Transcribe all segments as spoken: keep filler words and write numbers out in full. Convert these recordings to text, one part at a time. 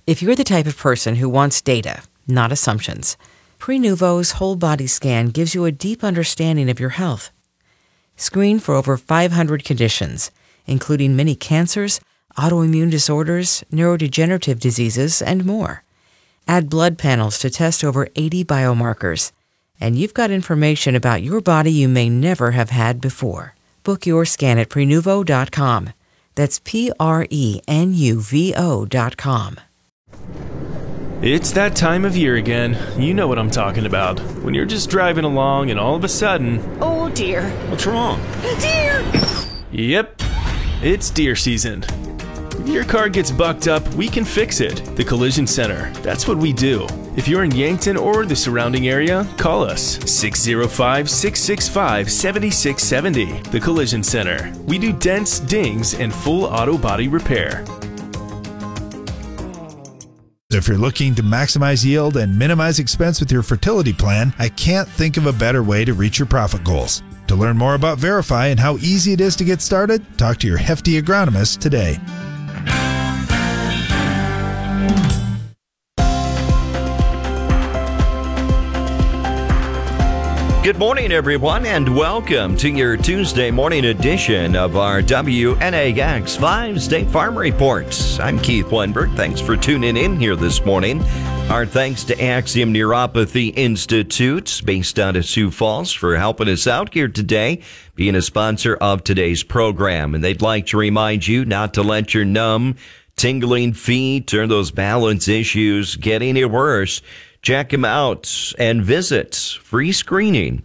If you're the type of person who wants data, not assumptions, Prenuvo's whole body scan gives you a deep understanding of your health. Screen for over five hundred conditions, including many cancers, autoimmune disorders, neurodegenerative diseases, and more. Add blood panels to test over eighty biomarkers, and you've got information about your body you may never have had before. Book your scan at Prenuvo dot com. That's P R E N U V O dot com. It's that time of year again. You know what I'm talking about. When you're just driving along and all of a sudden... Oh dear. What's wrong? Deer! Yep, it's deer season. If your car gets bucked up, we can fix it. The Collision Center. That's what we do. If you're in Yankton or the surrounding area, call us six oh five, six six five, seven six seven oh. The Collision Center. We do dents, dings, and full auto body repair. If you're looking to maximize yield and minimize expense with your fertility plan, I can't think of a better way to reach your profit goals. To learn more about Verify and how easy it is to get started, talk to your Hefty agronomist today. Good morning, everyone, and welcome to your Tuesday morning edition of our W N A X five State Farm Reports. I'm Keith Weinberg. Thanks for tuning in here this morning. Our thanks to Axiom Neuropathy Institute, based out of Sioux Falls, for helping us out here today, being a sponsor of today's program. And they'd like to remind you not to let your numb, tingling feet or those balance issues get any worse. Check them out and visit free screening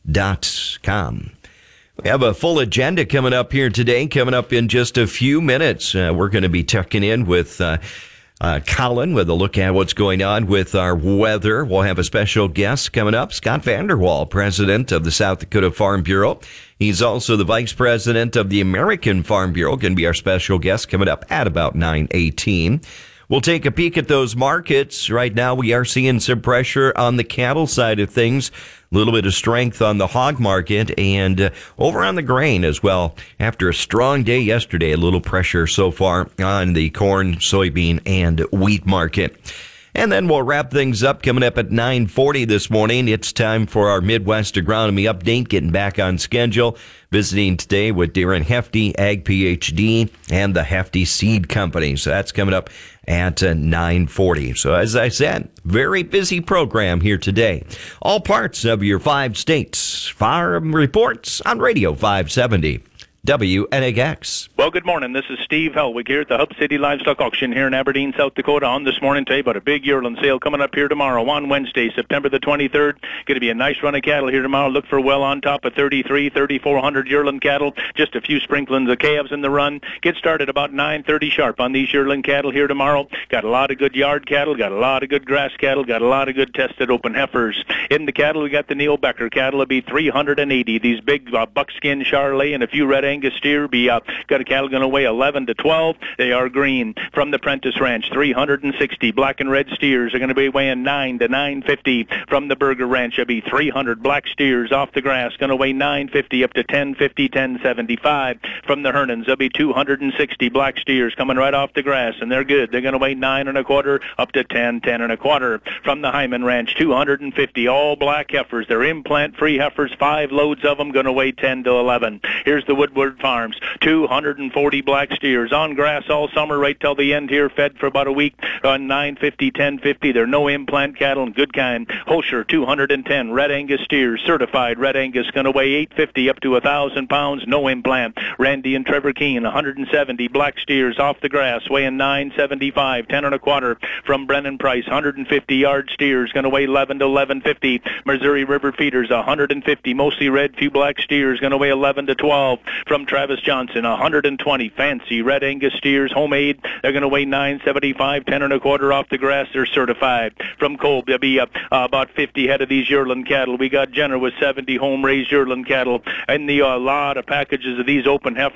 dot com. We have a full agenda coming up here today. Coming up in just a few minutes, uh, we're going to be checking in with uh, uh, Colin with a look at what's going on with our weather. We'll have a special guest coming up, Scott Vanderwall, president of the South Dakota Farm Bureau. He's also the vice president of the American Farm Bureau. Going to be our special guest coming up at about nine eighteen. We'll take a peek at those markets. Right now, we are seeing some pressure on the cattle side of things, a little bit of strength on the hog market, and uh, over on the grain as well. After a strong day yesterday, a little pressure so far on the corn, soybean, and wheat market. And then we'll wrap things up coming up at nine forty this morning. It's time for our Midwest Agronomy Update, getting back on schedule. Visiting today with Darren Hefty, Ag PhD, and the Hefty Seed Company. So that's coming up at uh, nine forty. So as I said, very busy program here today. All parts of your five states farm reports on Radio five seventy. W N A X. Well, good morning. This is Steve Helwig here at the Hub City Livestock Auction here in Aberdeen, South Dakota. On this morning today, about a big yearling sale coming up here tomorrow on Wednesday, September the twenty-third. Going to be a nice run of cattle here tomorrow. Look for well on top of thirty-three, thirty-four hundred yearling cattle. Just a few sprinklings of calves in the run. Get started about nine thirty sharp on these yearling cattle here tomorrow. Got a lot of good yard cattle, got a lot of good grass cattle, got a lot of good tested open heifers. In the cattle, we got the Neil Becker cattle. It'll be three hundred eighty. These big uh, buckskin Charolais and a few red Angus steer. Be uh, got a cattle going to weigh eleven to twelve. They are green. From the Prentice Ranch, three hundred sixty. Black and red steers are going to be weighing nine to nine fifty. From the Berger Ranch, it'll be three hundred black steers off the grass, going to weigh nine fifty up to ten fifty, ten seventy-five. From the Hernans, there'll be two hundred sixty black steers coming right off the grass, and they're good. They're going to weigh nine and a quarter up to ten, ten and a quarter. From the Hyman Ranch, two hundred fifty all black heifers. They're implant-free heifers, five loads of them, going to weigh ten to eleven. Here's the Woodward Farms, two hundred forty black steers on grass all summer right till the end here, fed for about a week on nine fifty, ten fifty. They're no implant cattle and good kind. Hosher, two hundred ten red Angus steers, certified red Angus, going to weigh eight fifty up to one thousand pounds, no implant. Randy and Trevor Keene, one hundred seventy black steers off the grass, weighing nine seventy-five, ten and a quarter. From Brennan Price, one hundred fifty yard steers, going to weigh eleven to eleven fifty. Missouri River Feeders, one hundred fifty, mostly red, few black steers, going to weigh eleven to twelve. From Travis Johnson, one hundred twenty fancy red Angus steers, homemade. They're going to weigh nine seventy-five, ten and a quarter off the grass. They're certified. From Kolb, there'll be uh, uh, about fifty head of these yearling cattle. We got Jenner with seventy home-raised yearling cattle, and the uh, lot of packages of these open heifers